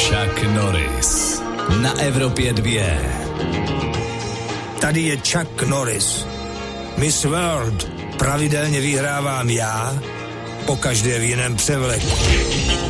Chuck Norris na Evropě 2. Tady je Chuck Norris. Miss World pravidelně vyhrávám já, pokaždé v jiném převleku.